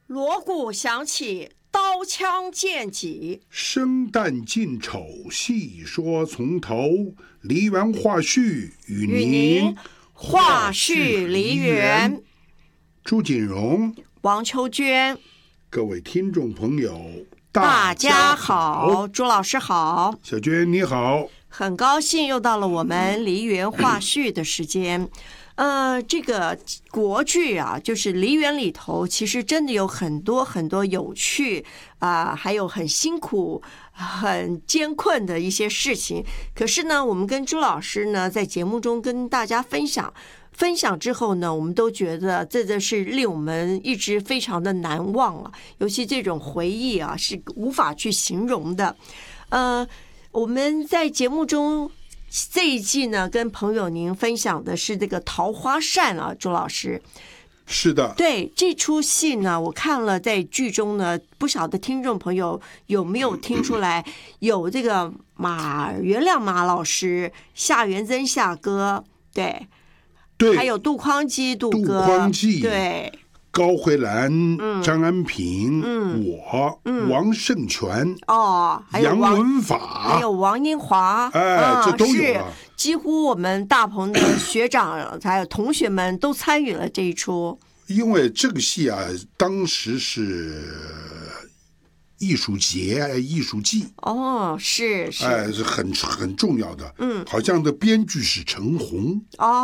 锣鼓响起，刀枪剑戟， 生旦净丑，细说从头。梨园话絮与您话絮梨园。 朱锦荣、 王秋娟， 各位听众朋友， 大家好，朱老师好， 小娟你好， 很高兴又到了我们梨园话絮的时间。这个国剧啊，就是梨园里头，其实真的有很多很多有趣还有很辛苦、很艰困的一些事情。可是呢，我们跟朱老师呢，在节目中跟大家分享之后呢，我们都觉得这是令我们一直非常的难忘啊，尤其这种回忆啊，是无法去形容的。我们在节目中。这一季呢，跟朋友您分享的是这个《桃花扇》啊，朱老师。 是的， 对这出戏呢，我看了，在剧中呢，不晓得听众朋友有没有听出来，有这个袁亮马老师、夏元贞夏哥，对，还有杜匡基杜哥，对。 高慧兰、张安平、我、王胜全、 还有杨文法， 还有王英华， 这都有了。 几乎我们大鹏的学长还有同学们都参与了这一出。 因为这个戏啊，当时是艺术节、艺术季， 是是很重要的。好像的编剧是陈红。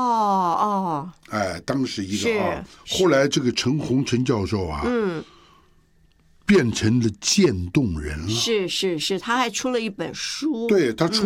当时一个后来这个陈红陈教授啊，变成了渐冻人了。 是，他还出了一本书。 对，他出